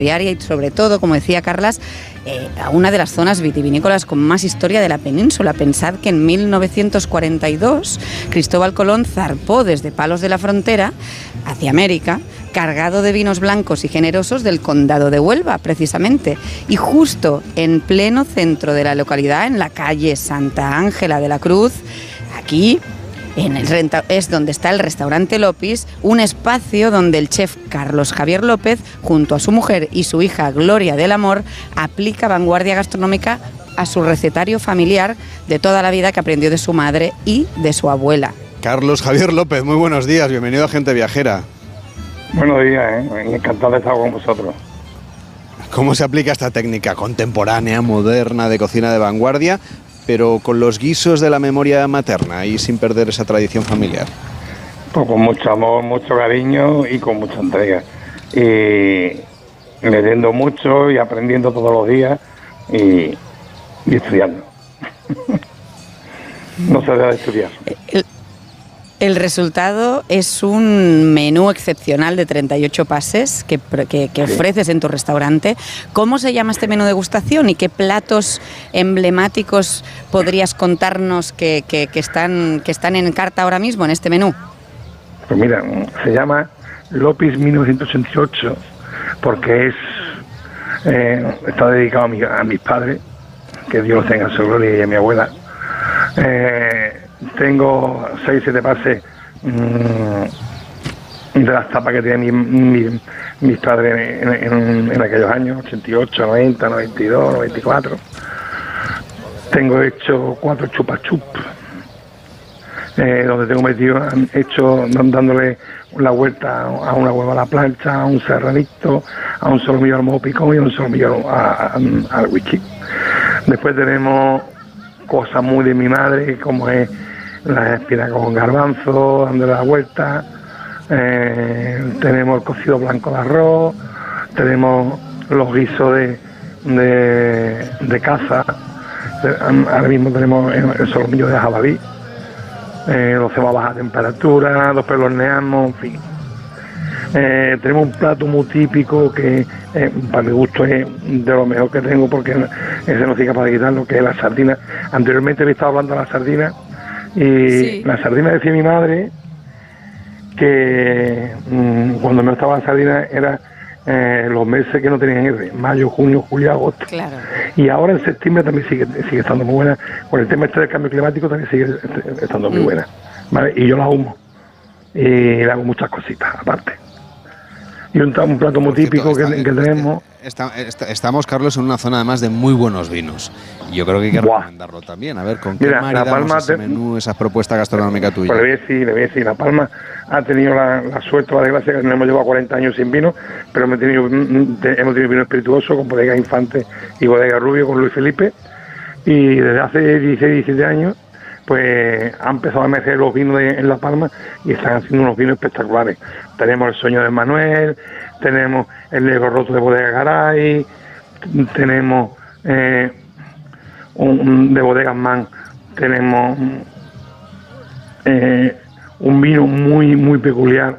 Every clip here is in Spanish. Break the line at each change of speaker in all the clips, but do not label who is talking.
y sobre todo, como decía Carlas, a una de las zonas vitivinícolas con más historia de la península. Pensad que en 1942 Cristóbal Colón zarpó desde Palos de la Frontera hacia América, cargado de vinos blancos y generosos del condado de Huelva, precisamente. Y justo en pleno centro de la localidad, en la calle Santa Ángela de la Cruz, aquí es donde está el restaurante Lopis, un espacio donde el chef Carlos Javier López, junto a su mujer y su hija Gloria del Amor, aplica vanguardia gastronómica a su recetario familiar de toda la vida que aprendió de su madre y de su abuela.
Carlos Javier López, muy buenos días, bienvenido a Gente Viajera.
Buenos días, encantado de estar con vosotros.
¿Cómo se aplica esta técnica contemporánea, moderna, de cocina de vanguardia, pero con los guisos de la memoria materna y sin perder esa tradición familiar?
Pues con mucho amor, mucho cariño y con mucha entrega. Y leyendo mucho y aprendiendo todos los días y estudiando. No se deja de estudiar.
El resultado es un menú excepcional de 38 pases que ofreces en tu restaurante. ¿Cómo se llama este menú degustación y qué platos emblemáticos podrías contarnos que están en carta ahora mismo en este menú?
Pues mira, se llama Lopis 1988 porque está dedicado a mis padres, que Dios los tenga en su gloria, y a mi abuela. Tengo 6-7 pases de las tapas que tenían mis padres en aquellos años, 88, 90, 92, 94. Tengo hecho 4 chupa-chup, donde tengo metido, dándole la vuelta a una hueva a la plancha, a un serranito, a un solomillo al mojo picón y a un solomillo al whisky. Después tenemos cosas muy de mi madre, como es las espinacas con garbanzo, dándole la vuelta. Tenemos el cocido blanco de arroz, tenemos los guisos de caza. Ahora mismo tenemos el solomillo de jabalí, lo hacemos a baja temperatura, lo horneamos, en fin. Tenemos un plato muy típico que para mi gusto es de lo mejor que tengo, porque ese no soy capaz de quitarlo, que es la sardina. Anteriormente le estaba hablando de la sardina y sí. La sardina, decía mi madre que cuando me estaba la sardina era los meses que no tenían R, mayo, junio, julio, agosto.
Claro.
Y ahora en septiembre también sigue estando muy buena. Con el tema del cambio climático también sigue estando muy buena, ¿vale? Y yo la humo y le hago muchas cositas aparte. Y un plato muy típico que tenemos.
Estamos, Carlos, en una zona además de muy buenos vinos. Y yo creo que hay que recomendarlo también. A ver, ¿con qué maridamos ese menú, esa propuesta gastronómica tuya?
Pues le voy a decir, La Palma ha tenido la suerte o la desgracia que nos hemos llevado 40 años sin vino, pero hemos tenido vino espirituoso con Bodega Infante y Bodega Rubio con Luis Felipe. Y desde hace 16-17 años pues han empezado a emerger los vinos en La Palma y están haciendo unos vinos espectaculares. Tenemos el Sueño de Manuel, tenemos el Negro Roto de Bodega Garay, tenemos de Bodegas Man, tenemos un vino muy muy peculiar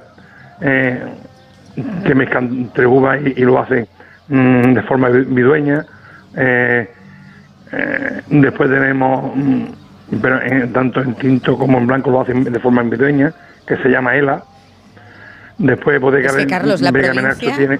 que mezclan entre uvas y lo hacen de forma vidueña. Después tenemos pero tanto en tinto como en blanco lo hacen de forma vidueña, que se llama Ela. Después Bodega
es que, Carlos, la provincia
tiene...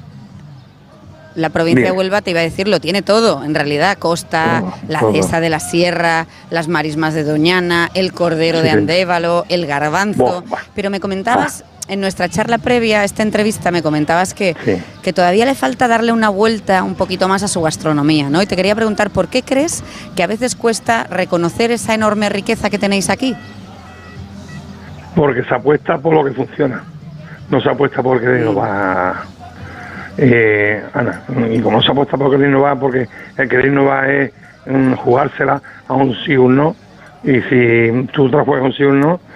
La provincia de Huelva, te iba a decir, lo tiene todo, en realidad. Costa, la Cesa de la Sierra, las marismas de Doñana, el cordero de Andévalo, el garbanzo. Pero me comentabas, en nuestra charla previa a esta entrevista, me comentabas que todavía le falta darle una vuelta un poquito más a su gastronomía, ¿no? Y te quería preguntar, ¿por qué crees que a veces cuesta reconocer esa enorme riqueza que tenéis aquí?
Porque se apuesta por lo que funciona, no se apuesta por querer innovar, Ana. Y como no se apuesta por querer innovar, porque el querer innovar es jugársela a un sí o un no, y si tú te la juegas a un sí o un no,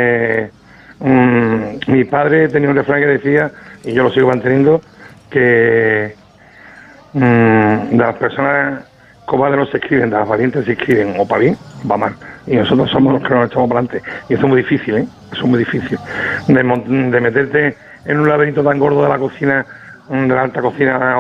mi padre tenía un refrán que decía, y yo lo sigo manteniendo, que de las personas cobardes no se escriben, de las valientes se escriben, o para bien o para mal, y nosotros somos los que nos echamos para adelante, y eso es muy difícil, eso es muy difícil, de meterte en un laberinto tan gordo de la cocina de la alta cocina